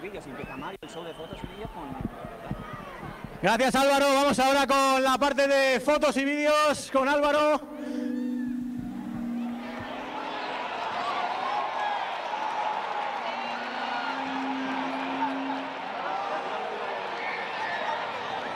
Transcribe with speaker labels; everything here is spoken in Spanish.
Speaker 1: vídeos. Y empieza Mario, el show de fotos y vídeos con...
Speaker 2: Gracias, Álvaro. Vamos ahora con la parte de fotos y vídeos con Álvaro.